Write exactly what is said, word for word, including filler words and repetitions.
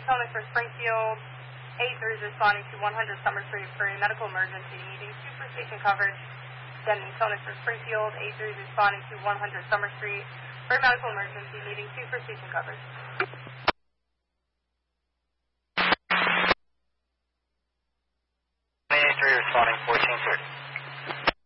Tony for Springfield. eight three is responding to one hundred Summer Street for a medical emergency, needing two for station coverage. Sending Tony for Springfield. eight three is responding to one hundred Summer Street for a medical emergency, needing two for station coverage. eight three responding fourteen thirty.